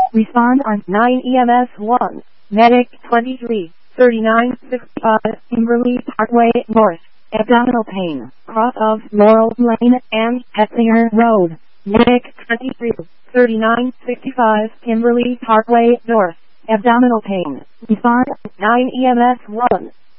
Respond on 9 EMS 1. Medic 23, 39, 65, Kimberly Parkway North. Abdominal pain, cross of Laurel Lane and Hetzinger Road. Medic 23, 39, 65, Kimberly Parkway North. Abdominal pain. Respond 9 EMS 1.